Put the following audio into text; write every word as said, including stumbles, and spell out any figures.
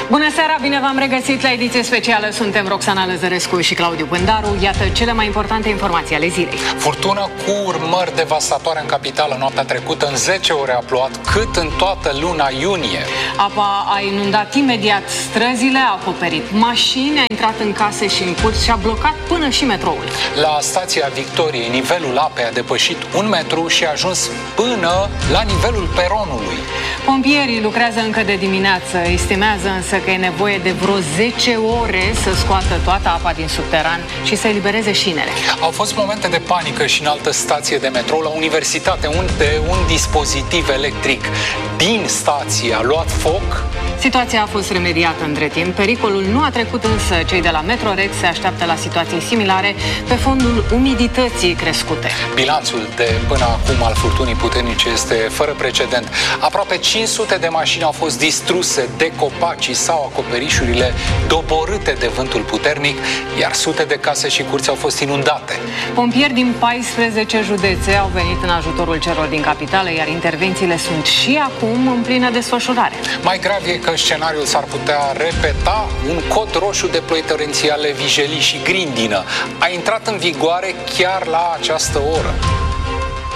Bună seara, bine v-am regăsit la ediție specială. Suntem Roxana Lăzărescu și Claudiu Pândaru. Iată cele mai importante informații ale zilei. Furtună cu urmări devastatoare în capitală noaptea trecută. În zece ore a plouat cât în toată luna iunie. Apa a inundat imediat străzile, a acoperit mașini, a intrat în case și în curți și a blocat până și metroul. La stația Victoriei, nivelul apei a depășit un metru și a ajuns până la nivelul peronului. Pompierii lucrează încă de dimineață. Estimează însă că e nevoie de vreo zece ore să scoată toată apa din subteran și să elibereze șinele. Au fost momente de panică și în altă stație de metrou la Universitate, unde un dispozitiv electric din stație a luat foc. Situația a fost remediată între timp. Pericolul nu a trecut însă. Cei de la Metrorex se așteaptă la situații similare pe fondul umidității crescute. Bilanțul de până acum al furtunii puternice este fără precedent. Aproape cinci sute de mașini au fost distruse de copaci sau acoperișurile doborâte de vântul puternic, iar sute de case și curți au fost inundate. Pompieri din paisprezece județe au venit în ajutorul celor din capitală, iar intervențiile sunt și acum în plină desfășurare. Mai grav e că scenariul s-ar putea repeta. Un cod roșu de ploi torențiale, vijelii și grindină a intrat în vigoare chiar la această oră.